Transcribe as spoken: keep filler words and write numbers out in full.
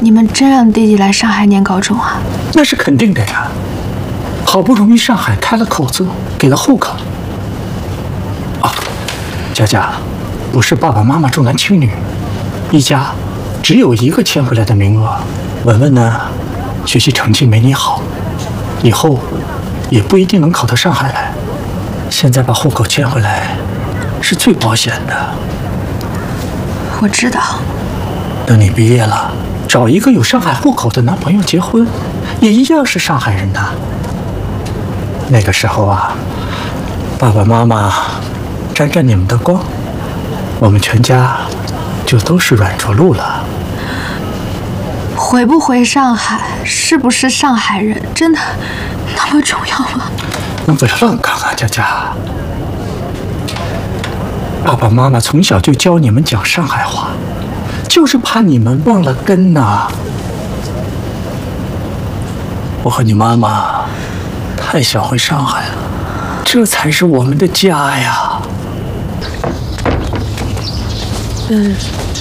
你们真让弟弟来上海念高中啊？ 那是肯定的呀。好不容易上海开了口子，给了户口。啊，佳佳，不是爸爸妈妈重男轻女，一家只有一个签回来的名额。文文呢，学习成绩没你好，以后也不一定能考到上海来。现在把户口迁回来，是最保险的。 我知道。 等你毕业了，找一个有上海户口的男朋友结婚，也一样是上海人呐。那个时候啊，爸爸妈妈沾沾你们的光，我们全家就都是软着陆了。 回不回上海，是不是上海人，真的那么重要吗？ 能不要乱讲啊，佳佳。爸爸妈妈从小就教你们讲上海话，就是怕你们忘了根呐。我和你妈妈太想回上海了，这才是我们的家呀。 嗯。